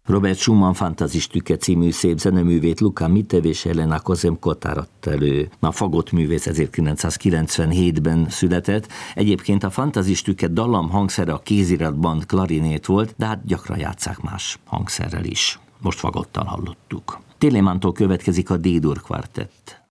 Robert Schumann fantazistüke című szép zeneművét Luca Mitev és Elena Kozemkot adta elő. A fagott művész 1997-ben született. Egyébként a fantazistüke dallam hangszere a kéziratban klarinét volt, de hát gyakran játsszák más hangszerrel is. Most fagottal hallottuk. Télémántól következik a D-dur kvartett.